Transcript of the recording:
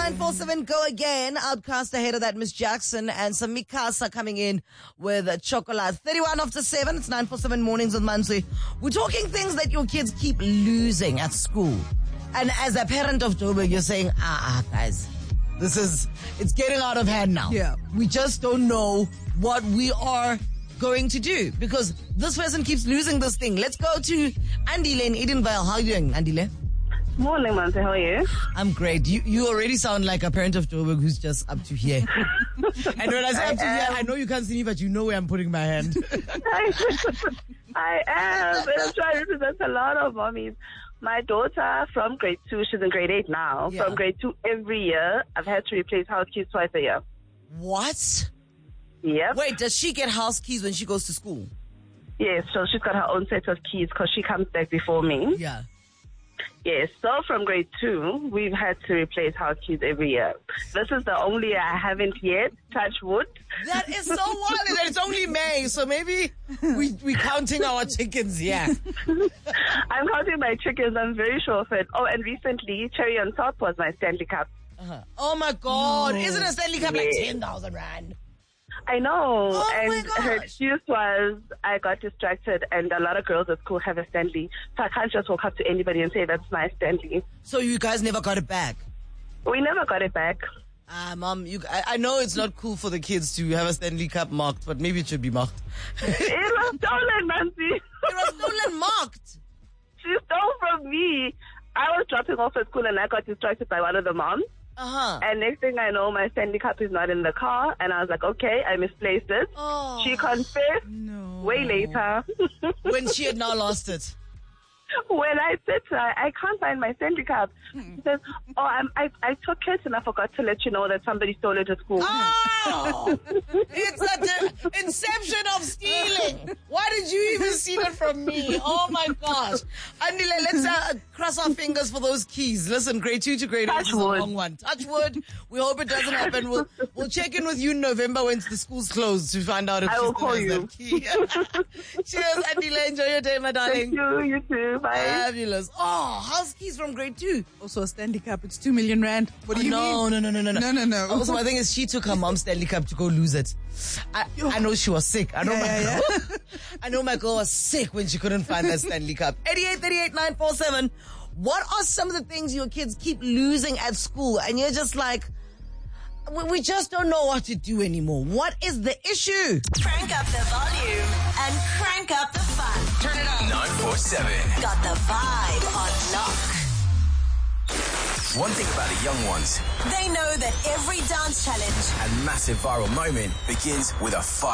947, go again. Outcast ahead of that, Miss Jackson, and some Mikasa coming in with chocolate. 31 after 7. It's 947 mornings with Manzi. We're talking things that your kids keep losing at school. And as a parent of Joburg, you're saying, guys, it's getting out of hand now. Yeah. We just don't know what we are going to do because this person keeps losing this thing. Let's go to Andile in Edenvale. How are you doing, Andile? Morning, Manzi. How are you? I'm great. You already sound like a parent of Joburg who's just up to here. And when I say up to here, I know you can't see me, but you know where I'm putting my hand. I am. And I'm trying to represent a lot of mommies. My daughter from grade 2, she's in grade 8 now. Yeah. From grade 2, every year, I've had to replace house keys twice a year. What? Yep. Wait, does she get house keys when she goes to school? Yes, so she's got her own set of keys because she comes back before me. Yeah. Yes, so from grade 2, we've had to replace house keys every year. This is the only year I haven't yet, touch wood. That is so wild. And it's only May, so maybe we're counting our chickens, yeah. I'm counting my chickens, I'm very sure of it. Oh, and recently, cherry on top was my Stanley Cup. Oh my God. Isn't a Stanley Cup like Yes. 10,000 rand? I know. Oh my and gosh. her excuse was I got distracted and a lot of girls at school have a Stanley. So I can't just walk up to anybody and say that's my Stanley. So you guys never got it back? We never got it back. Mom, I know it's not cool for the kids to have a Stanley Cup marked, but maybe it should be marked. It was stolen, Nancy. It was stolen marked. She stole from me. I was dropping off at school and I got distracted by one of the moms. And next thing I know, my Stanley Cup is not in the car. And I was like, okay, I misplaced it. Oh. She confessed way later. When she had now lost it. When I said to her, I can't find my Stanley Cup. She says, I took it and I forgot to let you know that somebody stole it at school. Oh! It's the inception of stealing. Why did you even steal it from me? Oh my gosh. Andile, let's cross our fingers for those keys. Listen, grade 2 to grade 8 is a long one. Touch wood. We hope it doesn't happen. We'll check in with you in November when the school's closed to find out if I she will still call has you. that key. Cheers, Andile. Enjoy your day, my darling. Thank you. You too. Bye. Fabulous. Oh, house keys from grade 2. Also a Stanley Cup. It's 2 million rand. What do you mean? No. No. Also, my thing is, she took her mom's Stanley Cup to go lose it. I know she was sick. I know Yeah. I know my girl was sick when she couldn't find that Stanley Cup. 8838-947. What are some of the things your kids keep losing at school? And you're just like, we just don't know what to do anymore. What is the issue? Crank up the volume and crank up the fun. Turn it up. 947. Got the vibe on lock. One thing about the young ones They know that every dance challenge and massive viral moment begins with a fight.